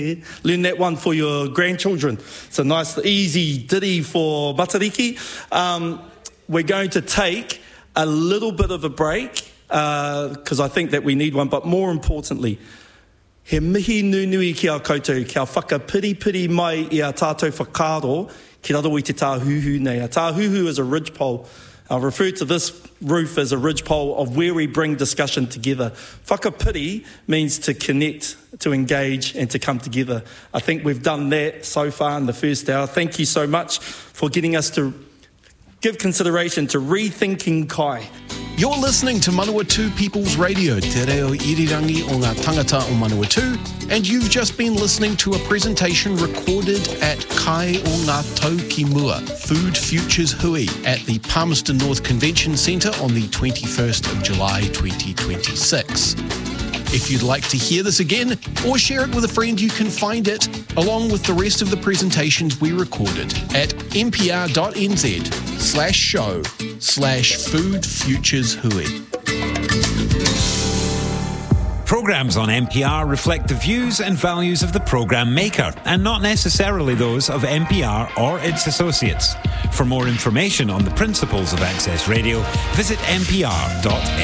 Learn that one for your grandchildren. It's a nice, easy ditty for Matariki. We're going to take a little bit of a break because I think that we need one, but more importantly, he mihi nui ki a koutou, kia whakapiri mai i a tātou whakaaro ki raro i te tāhuhu nei. A tāhuhu is a ridgepole. I refer to this roof as a ridgepole of where we bring discussion together. Whakapiri means to connect, to engage and to come together. I think we've done that so far in the first hour. Thank you so much for getting us to give consideration to rethinking kai. You're listening to Manawatu People's Radio, Te Reo Irirangi o ngā tangata o Manawatu, and you've just been listening to a presentation recorded at Kai o ngā Tau ki Mua, Food Futures Hui, at the Palmerston North Convention Centre on the 21st of July 2026. If you'd like to hear this again or share it with a friend, you can find it, along with the rest of the presentations we recorded, at npr.nz/show/Food Futures Hui. Programmes on NPR reflect the views and values of the programme maker and not necessarily those of NPR or its associates. For more information on the principles of Access Radio, visit npr.nz.